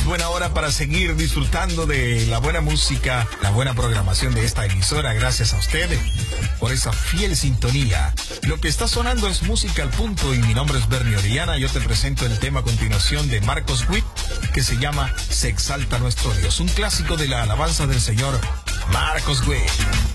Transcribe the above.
buena hora para seguir disfrutando de la buena música, la buena programación de esta emisora. Gracias a ustedes por esa fiel sintonía. Lo que está sonando es Música al Punto y mi nombre es Bernie Orellana. Yo te presento el tema a continuación de Marcos Witt que se llama Se exalta nuestro Dios, un clásico de la alabanza del Señor Marcos Witt.